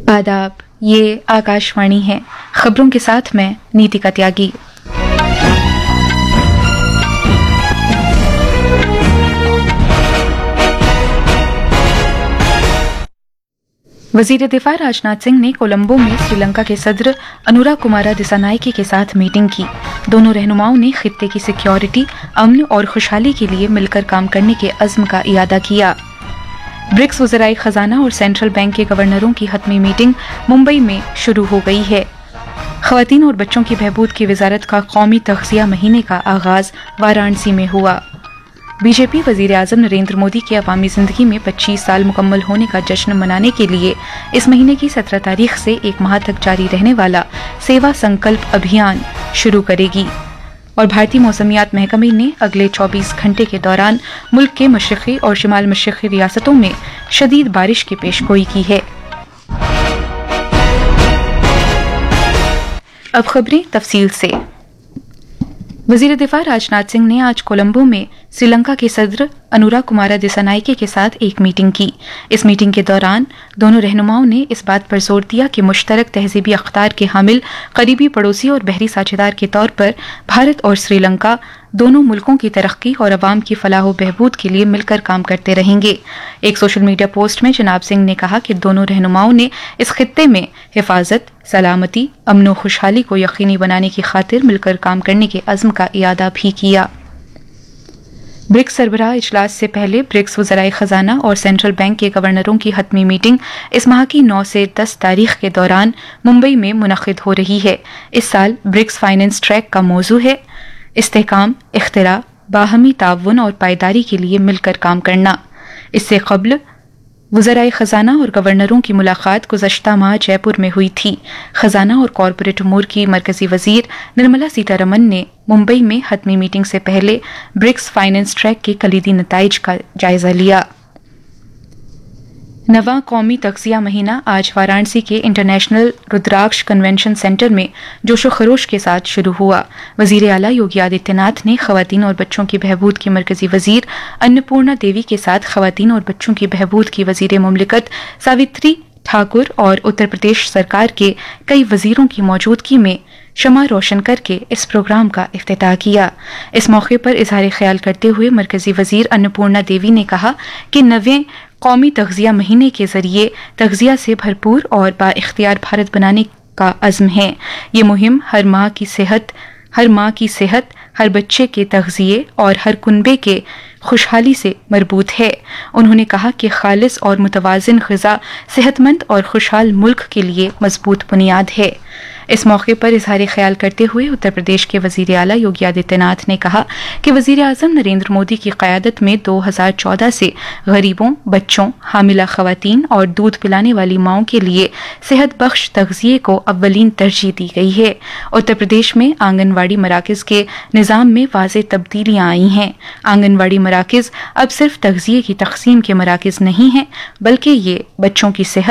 आदाब, ये आकाशवाणी है। खबरों के साथ मैं नीतिका त्यागी। वजीर दिफा राजनाथ सिंह ने कोलंबो में श्रीलंका के सदर अनुरा कुमारा दिसानायके के साथ मीटिंग की। दोनों रहनुमाओं ने खित्ते की सिक्योरिटी, अमन और खुशहाली के लिए मिलकर काम करने के अज़्म का इयादा किया। ब्रिक्स वज़राए खजाना और सेंट्रल बैंक के गवर्नरों की हतमी मीटिंग मुंबई में शुरू हो गई है। ख़वातीन और बच्चों की बहबूद की वजारत का कौमी तग़ज़िया महीने का आगाज़ वाराणसी में हुआ। बीजेपी वज़ीर आज़म नरेंद्र मोदी की अवामी ज़िंदगी में 25 साल मुकम्मल होने का जश्न मनाने के लिए इस महीने की 17 तारीख से एक माह तक जारी रहने वाला सेवा संकल्प अभियान शुरू करेगी। और भारतीय मौसमियात महकमे ने अगले 24 घंटे के दौरान मुल्क के मशरक़ी और शिमाल मशरक़ी रियासतों में शदीद बारिश की पेशगोई की है। अब खबरें तफसील से। वजीर दिफा राजनाथ सिंह ने आज कोलंबो में श्रीलंका के सदर अनुरा कुमारा दिसानायके के साथ एक मीटिंग की। इस मीटिंग के दौरान दोनों रहनुमाओं ने इस बात पर जोर दिया कि मुश्तरक तहजीबी अख्तार के हामिल करीबी पड़ोसी और बहरी साझेदार के तौर पर भारत और श्रीलंका दोनों मुल्कों की तरक्की और अवाम की फलाह बहबूद के लिए मिलकर काम करते रहेंगे। एक सोशल मीडिया पोस्ट में जनाब सिंह ने कहा कि दोनों रहनुमाओं ने इस खित्ते में हिफाजत, सलामती, अमन व खुशहाली को यकीनी बनाने की खातिर मिलकर काम करने के अज़्म का इयादा भी किया। ब्रिक्स सरबराह इजलास से पहले ब्रिक्स वज़राए खजाना और सेंट्रल बैंक के गवर्नरों की हतमी मीटिंग इस माह की 9 से 10 तारीख के दौरान मुंबई में मुनक़िद हो रही है। इस साल ब्रिक्स फाइनेंस ट्रैक का मौजू है इस्तेहकाम, इख्तिरा, बाहमी ताउन और पायदारी के लिए मिलकर काम करना। इससे क़ब्ल वज़राए खजाना और गवर्नरों की मुलाकात गुज़श्ता माह जयपुर में हुई थी। खजाना और कॉरपोरेट अमूर की मरकज़ी वज़ीर निर्मला सीतारमन ने मुंबई में हतमी मीटिंग से पहले ब्रिक्स फाइनेंस ट्रैक के कलीदी नताइज का जायजा लिया। नवा कौमी तग़ज़िया महीना आज वाराणसी के इंटरनेशनल रुद्राक्ष कन्वेंशन सेंटर में जोशो खरोश के साथ शुरू हुआ। वज़ीर आला योगी आदित्यनाथ ने ख़वातीन और बच्चों की बहबूद की मरकज़ी वज़ीर अन्नपूर्णा देवी के साथ ख़वातीन और बच्चों की बहबूद की वज़ीर मुमलिकत सावित्री ठाकुर और उत्तर प्रदेश सरकार के कई वज़ीरों की मौजूदगी में शमा रोशन करके इस प्रोग्राम का इफ्तिताह किया। इस मौके पर इज़हार ख्याल करते हुए मरकज़ी वज़ीर अन्नपूर्णा देवी ने कहा कि नवें कौमी तग़ज़िया महीने के ज़रिए तग़ज़िया से भरपूर और बाइख्तियार भारत बनाने का अज़्म है। ये मुहिम हर माँ की सेहत, हर बच्चे के तग़ज़िये और हर कुनबे के खुशहाली से मरबूत है। उन्होंने कहा कि खालिस और मुतवाज़िन ग़िज़ा सेहतमंद और खुशहाल मुल्क के लिए मजबूत बुनियाद है। इस मौके पर इज़हार ख्याल करते हुए उत्तर प्रदेश के वज़ीर आला योगी आदित्यनाथ ने कहा कि वज़ीर आज़म नरेंद्र मोदी की क़यादत में 2014 से गरीबों, बच्चों, हामिला ख़वातीन और दूध पिलाने वाली माओं के लिए सेहत बख्श तग़ज़िये को अव्वलीन तरजीह दी गई है। उत्तर प्रदेश में आंगनवाड़ी मराकज़ के निज़ाम में वाज़ेह तब्दीलियाँ आई हैं। आंगनवाड़ी मराकज़ अब सिर्फ तग़ज़िये की तक़सीम के मराकज़ नहीं हैं, बल्कि ये बच्चों की सेहत